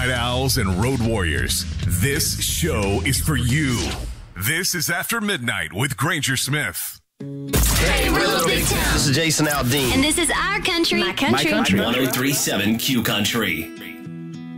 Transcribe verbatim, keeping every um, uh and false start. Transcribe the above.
Night owls and road warriors, this show is for you. This is After Midnight with Granger Smith. Hey, we're Little Big Town. This is Jason Aldean. And this is Our Country. My Country. one oh three point seven Q Country.